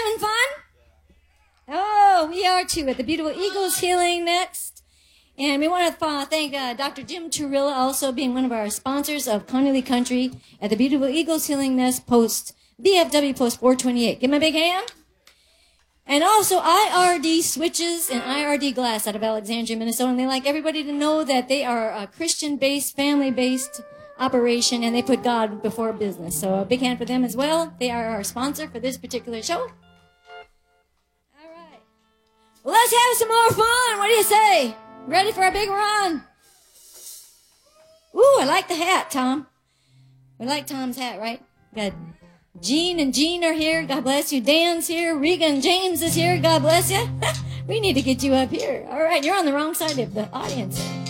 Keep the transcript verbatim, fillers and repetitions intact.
having fun? Oh, we are too, at the Beautiful Eagles Healing Nest. And we want to uh, thank uh, Doctor Jim Turilla also being one of our sponsors of Connolly Country at the Beautiful Eagles Healing Nest Post, V F W Post four twenty-eight. Give him a big hand. And also I R D Switches and I R D Glass out of Alexandria, Minnesota. And they like everybody to know that they are a Christian-based, family-based operation, and they put God before business. So a big hand for them as well. They are our sponsor for this particular show. All right. Well, let's have some more fun. What do you say? Ready for a big run? Ooh, I like the hat, Tom. We like Tom's hat, right? Good. Jean and Jean are here. God bless you. Dan's here. Regan James is here. God bless you. We need to get you up here. All right, you're on the wrong side of the audience.